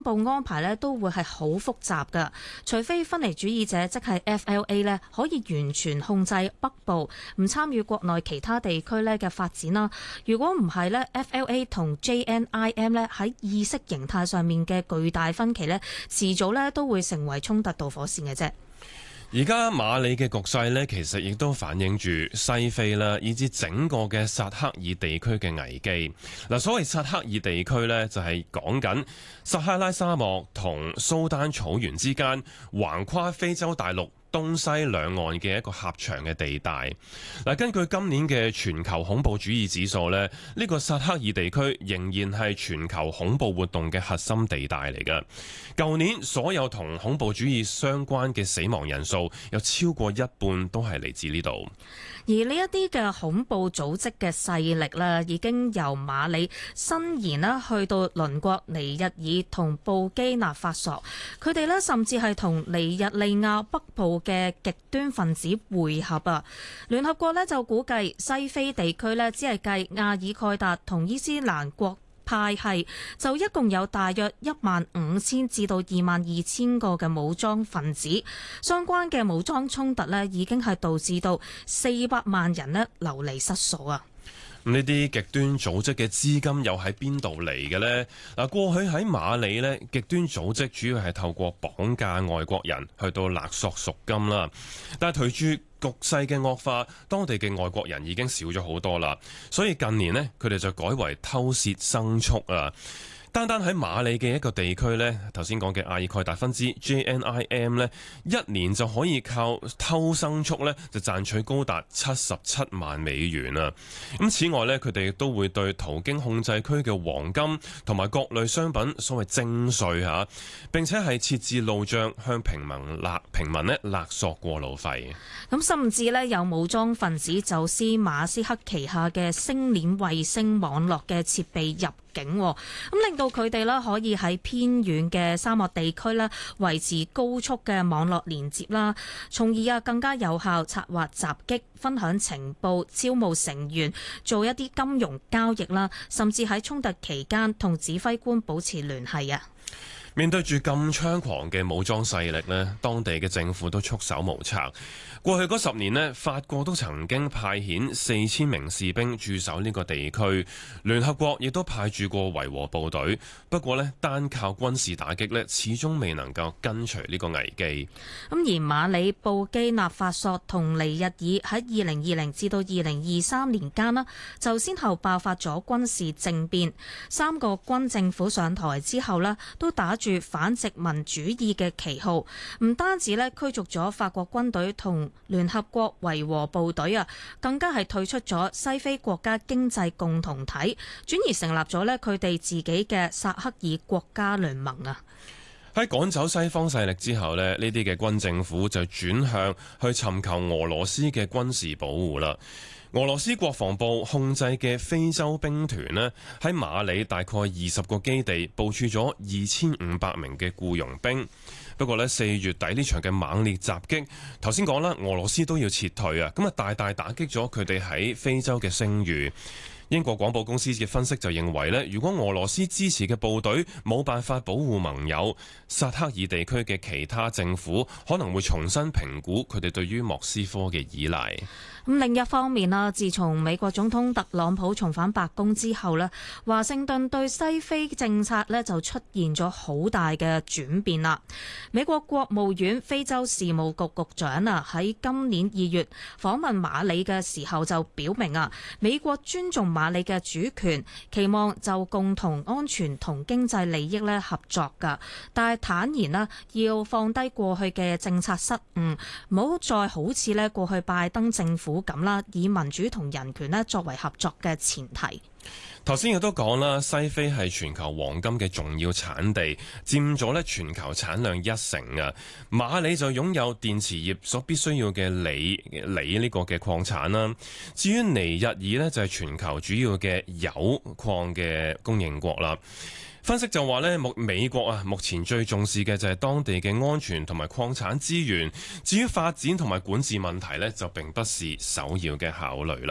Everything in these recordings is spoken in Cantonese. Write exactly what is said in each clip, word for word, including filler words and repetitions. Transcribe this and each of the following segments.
部安排咧都會係好複雜㗎，除非分離主義者即係 F L A 咧可以完全控制北部，唔參與國內其他地區咧嘅發展啦。如果唔係咧 ，F L A 同 J N I M 咧喺意識形態上面嘅巨大分歧咧，遲早咧都會成為衝突導火線嘅啫。 而家馬里嘅局勢呢，其實亦都反映住西非啦，以至整個嘅薩赫爾地區嘅危機。嗱，所謂薩赫爾地區呢，就係講緊撒哈拉沙漠同蘇丹草原之間，橫跨非洲大陸東西兩岸嘅一個狹長嘅地帶。嗱，根據今年嘅全球恐怖主義指數呢，呢個薩赫爾地區仍然係全球恐怖活動嘅核心地帶嚟㗎。舊年所有同恐怖主義相關嘅死亡人數有超過一半都係嚟自呢度。 而呢一啲嘅恐怖組織嘅勢力咧，已經由馬里伸延啦，去到鄰國尼日爾同布基納法索。佢哋咧甚至係同尼日利亞北部嘅極端分子會合啊！聯合國咧就估計西非地區咧只係計阿爾蓋達同伊斯蘭國派系，就一共有大約一萬五千至到二萬二千個嘅武裝分子，相關嘅武裝衝突咧已經係導致到四百萬人咧流離失所啊！ 呢啲極端組織嘅資金又喺邊度嚟嘅呢？嗱，過去喺馬里呢，極端組織主要係透過綁架外國人去到勒索贖金啦。但係隨住局勢嘅惡化，當地嘅外國人已經少咗好多啦，所以近年呢，佢哋就改為偷竊牲畜啊。單單喺馬里嘅一個地區呢，頭先講嘅阿爾蓋達分支 J N I M 呢，一年就可以靠偷牲畜呢就賺取高達七十七萬美元啊！咁此外呢，佢哋亦都會對途經控制區嘅黃金同埋各類商品所謂徵稅嚇，並且係設置路障向平民勒平民呢勒索過路費。 咁甚至呢，有武裝分子走私馬斯克旗下嘅星鏈衛星網絡嘅設備入境，咁令到佢哋啦可以喺偏遠嘅沙漠地區啦維持高速嘅網絡連接啦，從而啊更加有效策劃襲擊、分享情報、招募成員、做一啲金融交易啦，甚至喺衝突期間同指揮官保持聯繫啊！ 面對住咁猖狂嘅武裝勢力呢，當地嘅政府都束手無策。過去嗰十年呢，法國都曾經派遣四千名士兵駐守呢個地區，聯合國亦都派駐過維和部隊。不過呢，單靠軍事打擊呢，始終未能夠根除呢個危機。 咁而馬里、布基納法索同尼日爾喺二零二零至到二零二三年間啦，就先後爆發咗軍事政變。三個軍政府上台之後呢，都打住反殖民主義嘅旗號，唔單止咧驅逐咗法國軍隊同聯合國維和部隊啊，更加係退出咗西非國家經濟共同體，轉而成立咗咧佢哋自己嘅薩赫爾國家聯盟啊。 喺趕走西方勢力之後咧，呢啲嘅軍政府就轉向去尋求俄羅斯嘅軍事保護啦。俄羅斯國防部控制嘅非洲兵團呢，喺馬里大概二十個基地部署咗二千五百名嘅僱傭兵。不過呢，四月底呢場嘅猛烈襲擊，頭先講啦，俄羅斯都要撤退啊，咁啊大大打擊咗佢哋喺非洲嘅聲譽。英國廣播公司嘅分析就認為咧，如果俄羅斯支持嘅部隊冇辦法保護盟友，薩赫爾地區嘅其他政府可能會重新評估佢哋對於莫斯科嘅依賴。 咁另一方面啦，自從美國總統特朗普重返白宮之後咧，華盛頓對西非政策咧就出現咗好大嘅轉變啦。美國國務院非洲事務局局長啊，喺今年二月訪問馬里嘅時候就表明啊，美國尊重馬里嘅主權，期望就共同安全同經濟利益咧合作㗎。但係坦言啦，要放低過去嘅政策失誤，唔好再好似咧過去拜登政府咁啦，以民主同人權咧作為合作嘅前提。 頭先亦都講啦，西非係全球黃金嘅重要產地，佔咗咧全球產量一成啊。馬里就擁有電池業所必須要嘅鋰鋰呢個嘅礦產啦。至於尼日爾呢，就係全球主要嘅鈾礦嘅供應國啦。分析就話咧，目美國啊，目前最重視嘅就係當地嘅安全同埋礦產資源，至於發展同埋管治問題呢，就並不是首要嘅考慮啦。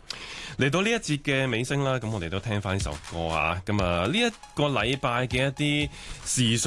嚟到呢一節嘅尾聲啦，咁我哋都聽翻呢首歌啊。咁啊，呢一個禮拜嘅一啲時